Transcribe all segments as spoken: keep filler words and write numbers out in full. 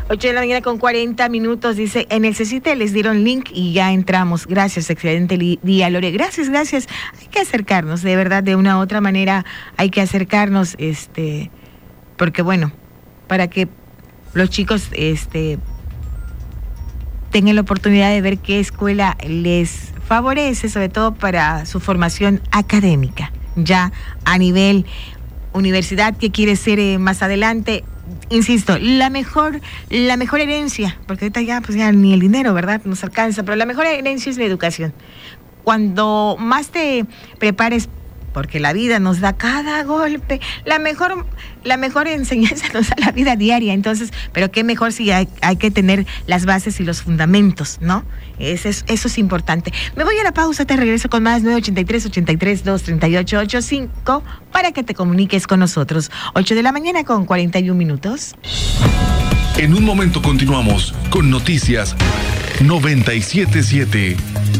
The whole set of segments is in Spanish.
ocho de la mañana con cuarenta minutos, dice, en el CECITE les dieron link y ya entramos. Gracias, excelente día, Lore. Gracias, gracias. Hay que acercarnos, de verdad, de una u otra manera hay que acercarnos, este, porque bueno, para que los chicos, este, tengan la oportunidad de ver qué escuela les favorece, sobre todo para su formación académica, ya a nivel universidad, que quiere ser eh, más adelante. Insisto, la mejor, la mejor herencia, porque ahorita ya, pues ya ni el dinero, ¿verdad?, nos alcanza, pero la mejor herencia es la educación. Cuando más te prepares, porque la vida nos da cada golpe, la mejor, la mejor enseñanza nos da la vida diaria, entonces, pero qué mejor si hay, hay que tener las bases y los fundamentos, ¿no? Eso es, eso es importante. Me voy a la pausa, te regreso con más nueve ochenta y tres, ochenta y tres, dos treinta y ocho, ochenta y cinco para que te comuniques con nosotros. ocho de la mañana con cuarenta y un minutos. En un momento continuamos con Noticias noventa y siete punto siete.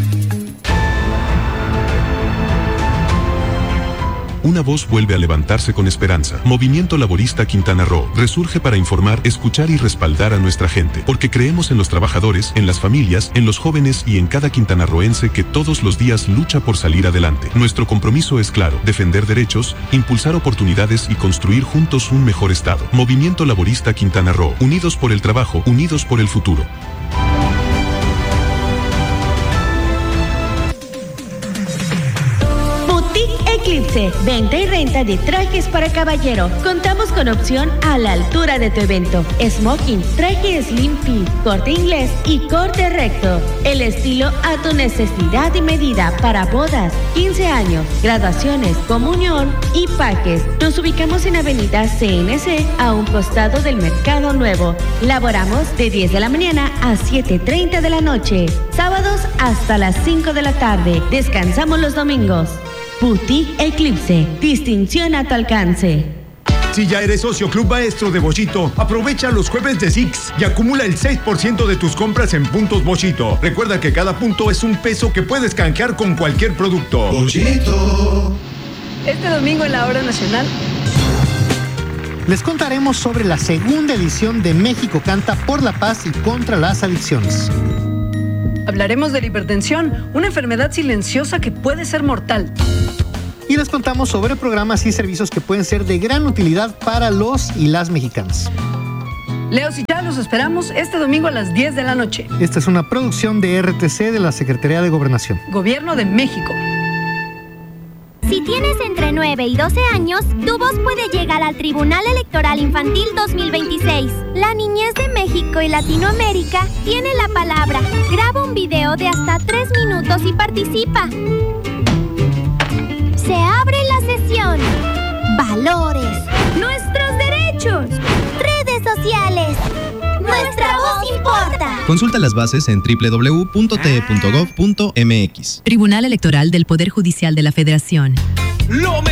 Una voz vuelve a levantarse con esperanza. Movimiento Laborista Quintana Roo resurge para informar, escuchar y respaldar a nuestra gente, porque creemos en los trabajadores, en las familias, en los jóvenes y en cada quintanarroense que todos los días lucha por salir adelante. Nuestro compromiso es claro: defender derechos, impulsar oportunidades y construir juntos un mejor estado. Movimiento Laborista Quintana Roo, unidos por el trabajo, unidos por el futuro. Eclipse, venta y renta de trajes para caballero. Contamos con opción a la altura de tu evento: smoking, traje slim fit, corte inglés y corte recto. El estilo a tu necesidad y medida para bodas, quince años, graduaciones, comunión y pajes. Nos ubicamos en Avenida C N C, a un costado del Mercado Nuevo. Laboramos de diez de la mañana a siete treinta de la noche. Sábados hasta las cinco de la tarde. Descansamos los domingos. Boutique Eclipse, distinción a tu alcance. Si ya eres socio Club Maestro de Bochito, aprovecha los jueves de Six y acumula el seis por ciento de tus compras en puntos Bochito. Recuerda que cada punto es un peso que puedes canjear con cualquier producto. Bochito. Este domingo en la Hora Nacional les contaremos sobre la segunda edición de México Canta por la Paz y contra las Adicciones. Hablaremos de la hipertensión, una enfermedad silenciosa que puede ser mortal. Y les contamos sobre programas y servicios que pueden ser de gran utilidad para los y las mexicanas. Leo y ya los esperamos este domingo a las diez de la noche. Esta es una producción de R T C de la Secretaría de Gobernación. Gobierno de México. Si tienes entre nueve y doce años, tu voz puede llegar al Tribunal Electoral Infantil dos mil veintiséis. La niñez de México y Latinoamérica tiene la palabra. Graba un video de hasta tres minutos y participa. Se abre la sesión. Valores. Nuestros derechos. Redes sociales. Nuestra voz importa. Consulta las bases en doble u doble u doble u punto t e punto gov punto m x. Tribunal Electoral del Poder Judicial de la Federación. Lo